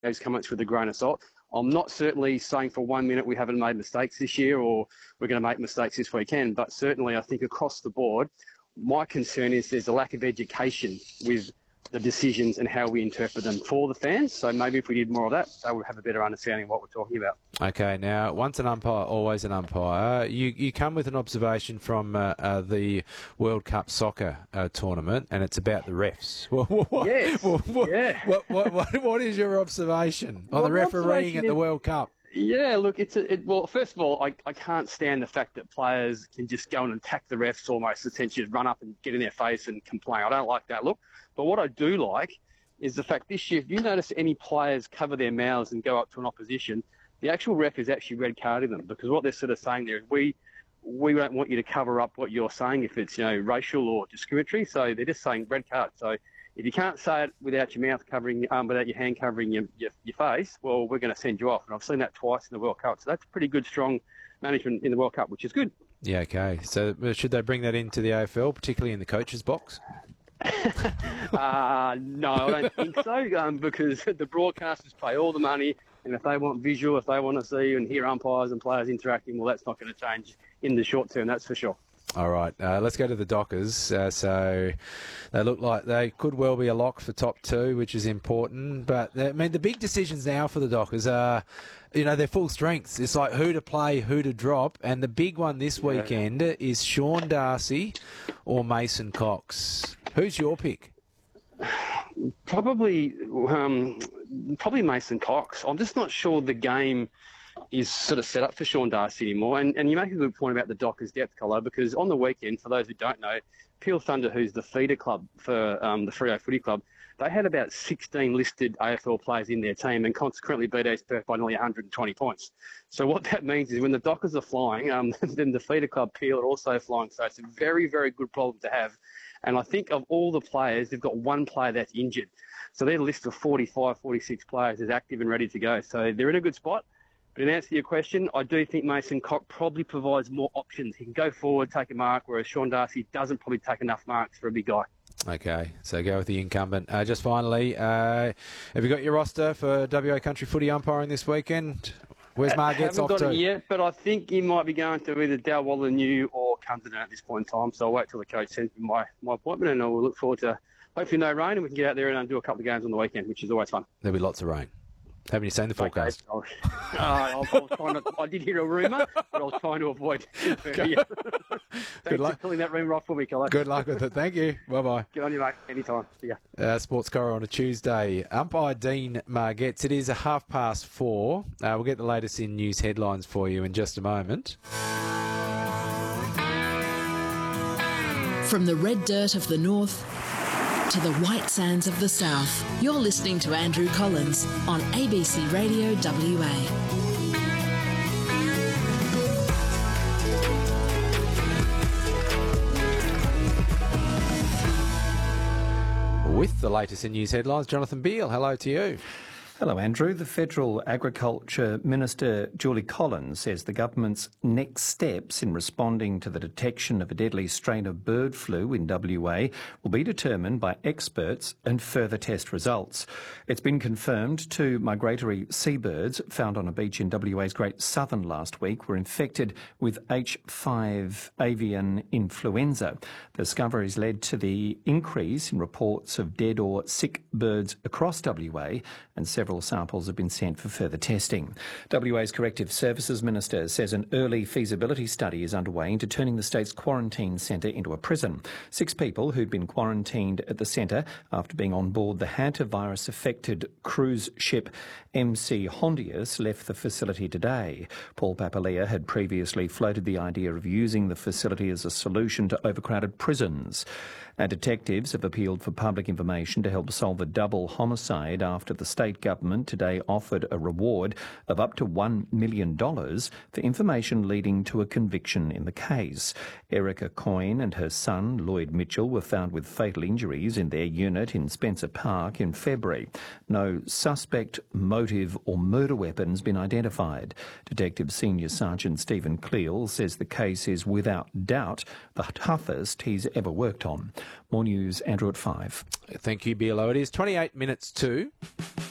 those comments with a grain of salt. I'm not certainly saying for 1 minute we haven't made mistakes this year or we're going to make mistakes this weekend, but certainly I think across the board, my concern is there's a lack of education with the decisions and how we interpret them for the fans. So maybe if we did more of that, they would have a better understanding of what we're talking about. Okay, now, once an umpire, always an umpire. You come with an observation from the World Cup soccer tournament, and it's about the refs. What is your observation on the refereeing at the World Cup? Yeah, look, well, first of all, I can't stand the fact that players can just go and attack the refs almost, essentially run up and get in their face and complain. I don't like that look. But what I do like is the fact this year, if you notice any players cover their mouths and go up to an opposition, the actual ref is actually red carding them, because what they're sort of saying there is we don't want you to cover up what you're saying if it's racial or discriminatory. So they're just saying red card. So if you can't say it without your mouth covering, without your hand covering your face, well, we're going to send you off. And I've seen that twice in the World Cup. So that's pretty good, strong management in the World Cup, which is good. Yeah, okay. So should they bring that into the AFL, particularly in the coach's box? No, I don't think so, because the broadcasters pay all the money, and if they want visual, if they want to see and hear umpires and players interacting, well, that's not going to change in the short term, that's for sure. All right, let's go to the Dockers. So they look like they could well be a lock for top two, which is important. But, I mean, the big decisions now for the Dockers are, they're full strengths. It's like who to play, who to drop. And the big one this weekend is Sean Darcy or Mason Cox. Who's your pick? Probably Mason Cox. I'm just not sure the game is sort of set up for Sean Darcy anymore. And you make a good point about the Dockers depth, Colo, because on the weekend, for those who don't know, Peel Thunder, who's the feeder club for the Freo Footy Club, they had about 16 listed AFL players in their team and consequently beat East Perth by nearly 120 points. So what that means is when the Dockers are flying, then the feeder club Peel are also flying. So it's a very, very good problem to have. And I think of all the players, they've got one player that's injured. So their list of 45, 46 players is active and ready to go. So they're in a good spot. But in answer to your question, I do think Mason Cox probably provides more options. He can go forward, take a mark, whereas Sean Darcy doesn't probably take enough marks for a big guy. Okay, so go with the incumbent. Just finally, have you got your roster for WA Country Footy umpiring this weekend? Where's Margetts off to? I haven't got it yet, but I think he might be going to either Dalwalla or Cumberland at this point in time. So I'll wait till the coach sends me my appointment, and I will look forward to hopefully no rain, and we can get out there and do a couple of games on the weekend, which is always fun. There'll be lots of rain. Haven't you seen the forecast? Okay. I did hear a rumour, but I was trying to avoid it. Thanks for pulling that rumour off for me, Colo. Good luck with it. Thank you. Bye-bye. Good on you, mate. Anytime. See ya. Sports Corner on a Tuesday. Umpire Dean Margetts. It is 4:30. We'll get the latest in news headlines for you in just a moment. From the red dirt of the north to the white sands of the south, you're listening to Andrew Collins on ABC Radio WA. With the latest in news headlines, Jonathan Beale, hello to you. Hello, Andrew. The Federal Agriculture Minister, Julie Collins, says the government's next steps in responding to the detection of a deadly strain of bird flu in WA will be determined by experts and further test results. It's been confirmed 2 migratory seabirds found on a beach in WA's Great Southern last week were infected with H5 avian influenza. The discoveries led to the increase in reports of dead or sick birds across WA, and several samples have been sent for further testing. WA's Corrective Services Minister says an early feasibility study is underway into turning the state's quarantine centre into a prison. 6 people who'd been quarantined at the centre after being on board the hantavirus-affected cruise ship MC Hondius left the facility today. Paul Papalia had previously floated the idea of using the facility as a solution to overcrowded prisons. Detectives have appealed for public information to help solve a double homicide after the state government today offered a reward of up to $1 million for information leading to a conviction in the case. Erica Coyne and her son, Lloyd Mitchell, were found with fatal injuries in their unit in Spencer Park in February. No suspect, motive or murder weapon has been identified. Detective Senior Sergeant Stephen Cleal says the case is without doubt the toughest he's ever worked on. More news, Andrew, at 5. Thank you, BLO. It is 28 minutes to...